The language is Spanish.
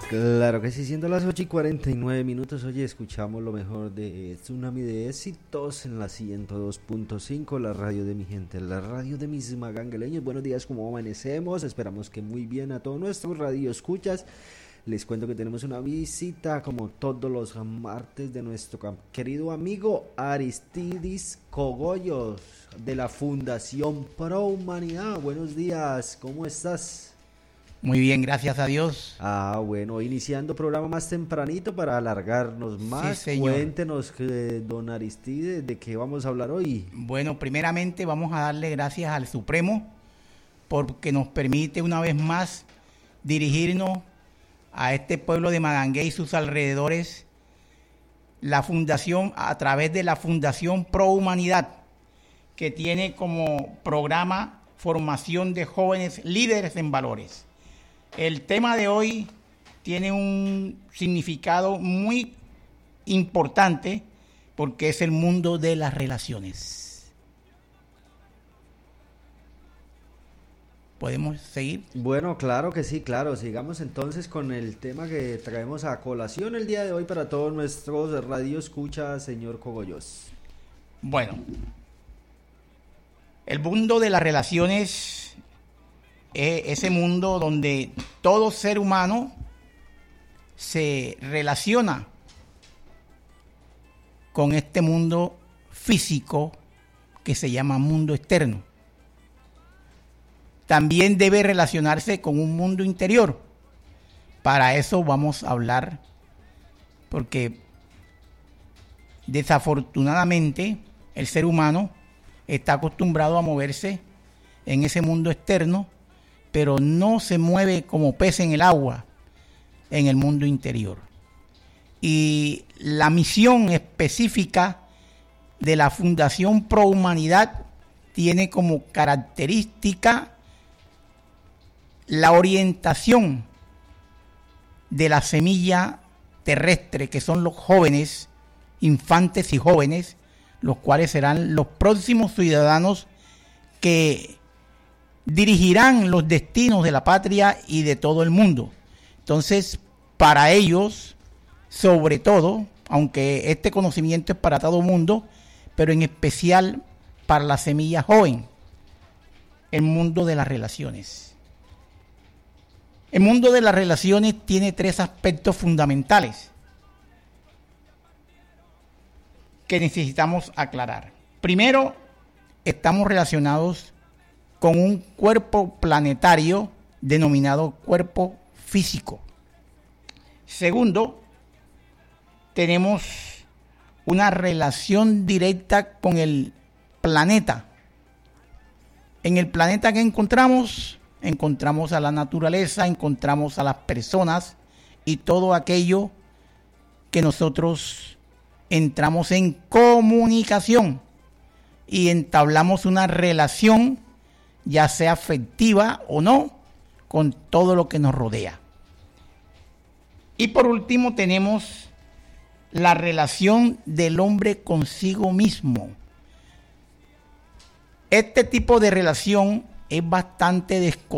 Claro que sí, siendo las 8:49. Oye, escuchamos lo mejor de Tsunami de Éxitos en la 102.5, la radio de mi gente, la radio de mis magangueleños. Buenos días, ¿cómo amanecemos? Esperamos que muy bien a todos nuestros radio escuchas. Les cuento que tenemos una visita, como todos los martes, de nuestro querido amigo Aristidis Cogollos, de la Fundación Pro Humanidad. Buenos días, ¿cómo estás? Muy bien, gracias a Dios. Bueno, iniciando programa más tempranito para alargarnos más. Sí, señor. Cuéntenos, don Aristides, ¿de qué vamos a hablar hoy? Bueno, primeramente vamos a darle gracias al Supremo porque nos permite una vez más dirigirnos a este pueblo de Magangué y sus alrededores, la fundación, a través de la Fundación Pro Humanidad, que tiene como programa formación de jóvenes líderes en valores. El tema de hoy tiene un significado muy importante porque es el mundo de las relaciones. ¿Podemos seguir? Bueno, claro que sí, claro. Sigamos entonces con el tema que traemos a colación el día de hoy para todos nuestros radio escucha, señor Cogollos. Bueno, el mundo de las relaciones es ese mundo donde todo ser humano se relaciona con este mundo físico que se llama mundo externo. También debe relacionarse con un mundo interior. Para eso vamos a hablar, porque desafortunadamente el ser humano está acostumbrado a moverse en ese mundo externo, pero no se mueve como pez en el agua en el mundo interior. Y la misión específica de la Fundación Pro Humanidad tiene como característica la orientación de la semilla terrestre, que son los jóvenes, infantes y jóvenes, los cuales serán los próximos ciudadanos que dirigirán los destinos de la patria y de todo el mundo. Entonces, para ellos, sobre todo, aunque este conocimiento es para todo el mundo, pero en especial para la semilla joven, el mundo de las relaciones. El mundo de las relaciones tiene tres aspectos fundamentales que necesitamos aclarar. Primero, estamos relacionados con un cuerpo planetario denominado cuerpo físico. Segundo, tenemos una relación directa con el planeta. En el planeta que encontramos a la naturaleza, encontramos a las personas y todo aquello que nosotros entramos en comunicación y entablamos una relación, ya sea afectiva o no, con todo lo que nos rodea. Y por último tenemos la relación del hombre consigo mismo. Este tipo de relación es bastante desconocido